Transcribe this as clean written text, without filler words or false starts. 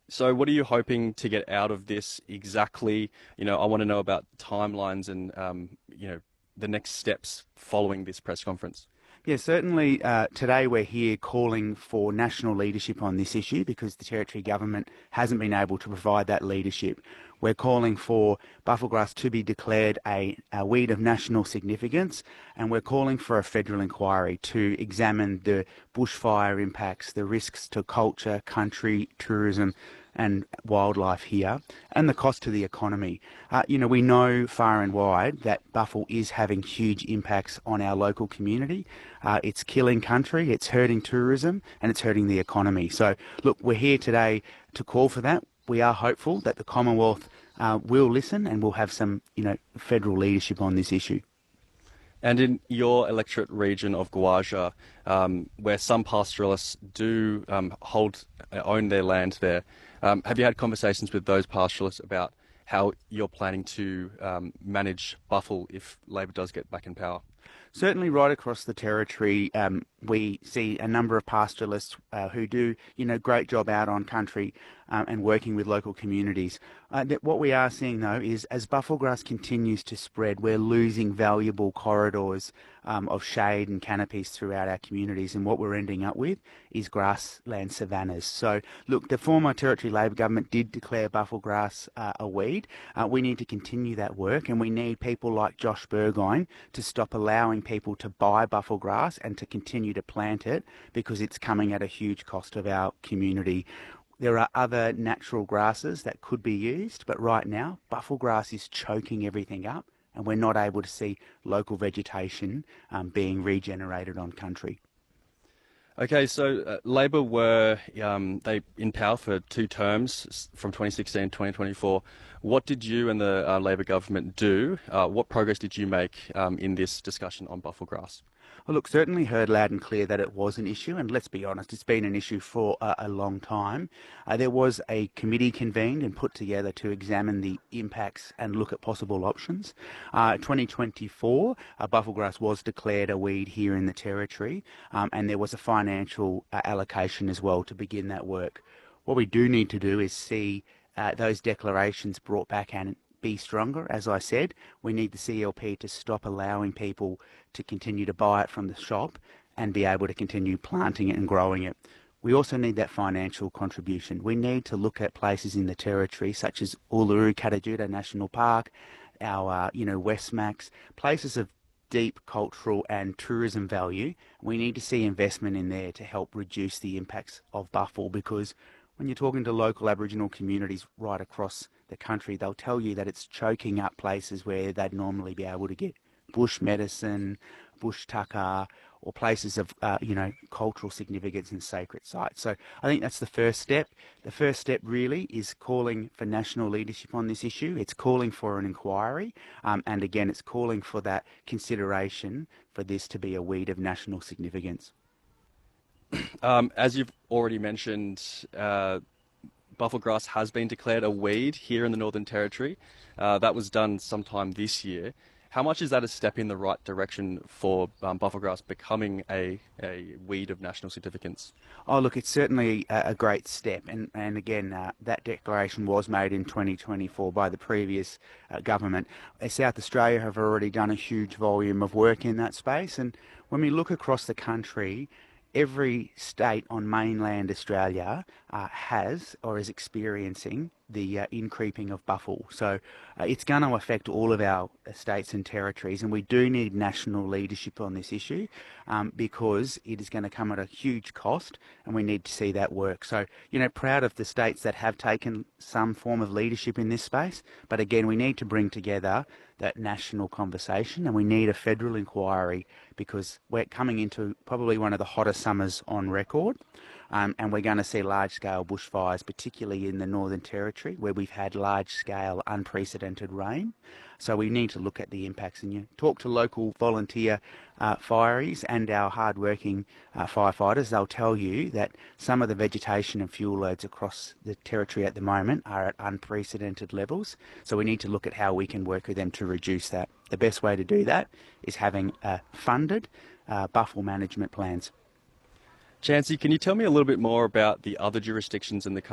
So what are you hoping to get out of this exactly? I want to know about timelines and, the next steps following this press conference. Yeah, certainly today we're here calling for national leadership on this issue because the Territory Government hasn't been able to provide that leadership. We're calling for bufflegrass to be declared a weed of national significance, and we're calling for a federal inquiry to examine the bushfire impacts, the risks to culture, country, tourism and wildlife here, and the cost to the economy. We know far and wide that buffle is having huge impacts on our local community. It's killing country, it's hurting tourism, and it's hurting the economy. So, look, we're here today to call for that. We are hopeful that the Commonwealth will listen and will have some, federal leadership on this issue. And in your electorate region of Gwaja, where some pastoralists do own their land there, have you had conversations with those pastoralists about how you're planning to manage buffle if Labor does get back in power? Certainly, right across the territory, we see a number of pastoralists who do, great job out on country and working with local communities. What we are seeing, though, is as bufflegrass continues to spread, we're losing valuable corridors of shade and canopies throughout our communities, and what we're ending up with is grassland savannas. So, look, the former Territory Labor government did declare bufflegrass a weed. We need to continue that work, and we need people like Josh Burgoyne to stop allowing people to buy bufflegrass and to continue to plant it because it's coming at a huge cost of our community. There are other natural grasses that could be used, but right now, bufflegrass is choking everything up, and we're not able to see local vegetation being regenerated on country. Okay, so Labor were they in power for two terms from 2016 to 2024. What did you and the Labor government do? What progress did you make in this discussion on bufflegrass? Well, look, certainly heard loud and clear that it was an issue, and let's be honest, it's been an issue for a long time. There was a committee convened and put together to examine the impacts and look at possible options. 2024, bufflegrass was declared a weed here in the Territory, and there was a financial allocation as well to begin that work. What we do need to do is see those declarations brought back and be stronger. As I said, we need the CLP to stop allowing people to continue to buy it from the shop and be able to continue planting it and growing it. We also need that financial contribution. We need to look at places in the Territory such as Uluru Kata National Park, our Westmacs, places of deep cultural and tourism value. We need to see investment in there to help reduce the impacts of buffle, because when you're talking to local Aboriginal communities right across the country, they'll tell you that it's choking up places where they'd normally be able to get bush medicine, bush tucker, or places of, cultural significance and sacred sites. So I think that's the first step. The first step really is calling for national leadership on this issue. It's calling for an inquiry, and again, it's calling for that consideration for this to be a weed of national significance. As you've already mentioned, bufflegrass has been declared a weed here in the Northern Territory. That was done sometime this year. How much is that a step in the right direction for bufflegrass becoming a weed of national significance? Oh, look, it's certainly a great step. And again, that declaration was made in 2024 by the previous government. South Australia have already done a huge volume of work in that space. And when we look across the country, every state on mainland Australia has or is experiencing the increasing of buffle. So it's going to affect all of our states and territories, and we do need national leadership on this issue because it is going to come at a huge cost, and we need to see that work. So, proud of the states that have taken some form of leadership in this space, but again, we need to bring together that national conversation, and we need a federal inquiry because we're coming into probably one of the hottest summers on record. And we're going to see large-scale bushfires, particularly in the Northern Territory, where we've had large-scale unprecedented rain. So we need to look at the impacts, and you talk to local volunteer fireys and our hard-working firefighters. They'll tell you that some of the vegetation and fuel loads across the Territory at the moment are at unprecedented levels. So we need to look at how we can work with them to reduce that. The best way to do that is having funded buffle management plans. Chancey, can you tell me a little bit more about the other jurisdictions in the